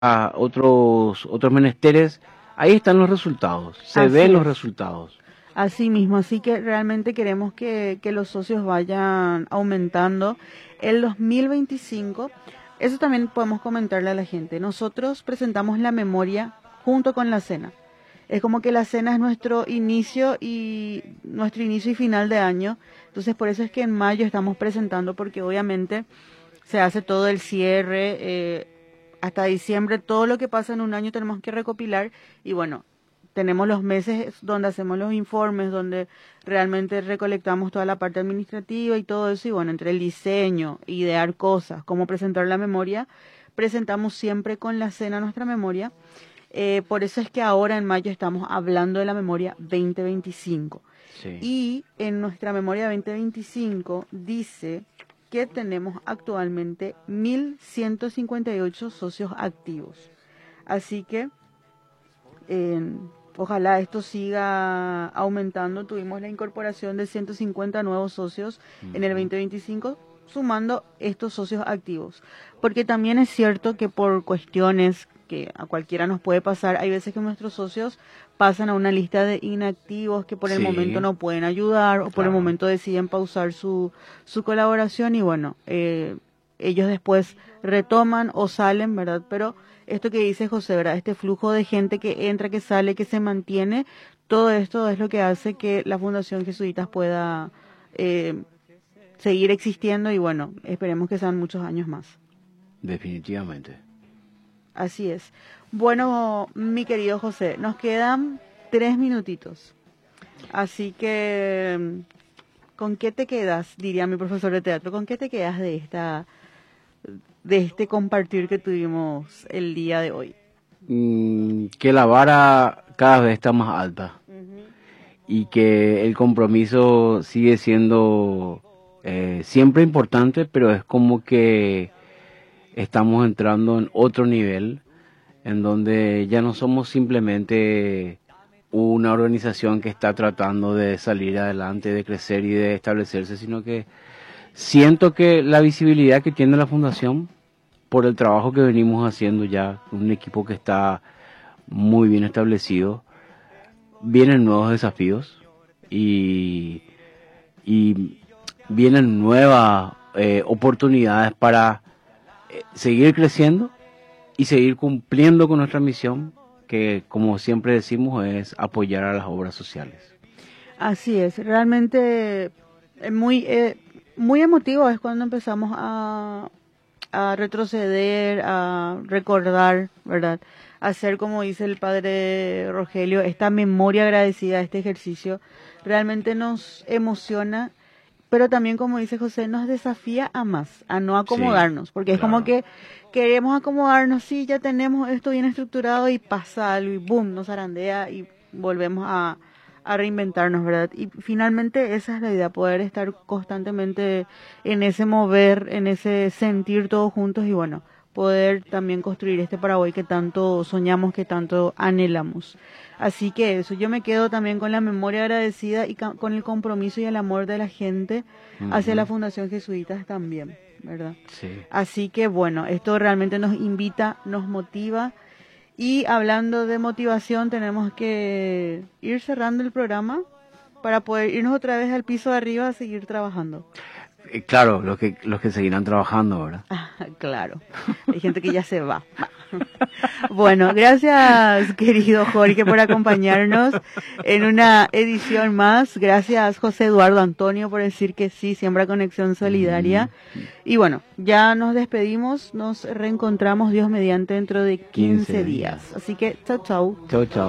a otros menesteres, ahí están los resultados, se Así ven los es. resultados. Así mismo, así que realmente queremos que los socios vayan aumentando. El 2025, eso también podemos comentarle a la gente. Nosotros presentamos la memoria junto con la cena. Es como que la cena es nuestro inicio y final de año. Entonces por eso es que en mayo estamos presentando, porque obviamente se hace todo el cierre, hasta diciembre, todo lo que pasa en un año tenemos que recopilar y bueno, tenemos los meses donde hacemos los informes, donde realmente recolectamos toda la parte administrativa y todo eso y bueno, entre el diseño, idear cosas, cómo presentar la memoria, presentamos siempre con la cena nuestra memoria. Por eso es que ahora en mayo estamos hablando de la memoria 2025. Sí. Y en nuestra memoria 2025 dice que tenemos actualmente 1.158 socios activos. Así que ojalá esto siga aumentando. Tuvimos la incorporación de 150 nuevos socios en el 2025, sumando estos socios activos. Porque también es cierto que por cuestiones que a cualquiera nos puede pasar, hay veces que nuestros socios pasan a una lista de inactivos que por el momento Sí, no pueden ayudar o por el claro. momento deciden pausar su colaboración y bueno, ellos después retoman o salen, ¿verdad? Pero esto que dice José, ¿verdad? Este flujo de gente que entra, que sale, que se mantiene, todo esto es lo que hace que la Fundación Jesuitas pueda eh, seguir existiendo y bueno, esperemos que sean muchos años más. Definitivamente. Así es. Bueno, mi querido José, nos quedan 3 minutitos. Así que, ¿con qué te quedas? Diría mi profesor de teatro, ¿con qué te quedas de este compartir que tuvimos el día de hoy? Que la vara cada vez está más alta Ujú. y que el compromiso sigue siendo siempre importante, pero es como que estamos entrando en otro nivel en donde ya no somos simplemente una organización que está tratando de salir adelante, de crecer y de establecerse, sino que siento que la visibilidad que tiene la fundación por el trabajo que venimos haciendo ya, un equipo que está muy bien establecido, vienen nuevos desafíos y, y vienen nuevas oportunidades para seguir creciendo y seguir cumpliendo con nuestra misión, que como siempre decimos es apoyar a las obras sociales. Así es, realmente muy emotivo es cuando empezamos a retroceder, a recordar, ¿verdad? Hacer, como dice el padre Rogelio, esta memoria agradecida, este ejercicio, realmente nos emociona, pero también, como dice José, nos desafía a más, a no Sí, acomodarnos, porque es como claro. que queremos acomodarnos, sí, ya tenemos esto bien estructurado y pasa algo y boom, nos zarandea y volvemos a reinventarnos, ¿verdad? Y finalmente esa es la idea, poder estar constantemente en ese mover, en ese sentir todos juntos y bueno, poder también construir este Paraguay que tanto soñamos, que tanto anhelamos. Así que eso, yo me quedo también con la memoria agradecida y con el compromiso y el amor de la gente hacia la Ujú. Fundación Jesuitas también, ¿verdad? Sí. Así que bueno, esto realmente nos invita, nos motiva y hablando de motivación tenemos que ir cerrando el programa para poder irnos otra vez al piso de arriba a seguir trabajando. Claro, los que seguirán trabajando, ¿verdad? Claro, hay gente que ya se va. Bueno, gracias querido Jorge por acompañarnos en una edición más. Gracias José Eduardo Antonio por decir que sí, siembra Conexión Solidaria. Ujú. Y bueno, ya nos despedimos, nos reencontramos Dios mediante dentro de 15 15 días. días. Así que chau chau. Chao, chao.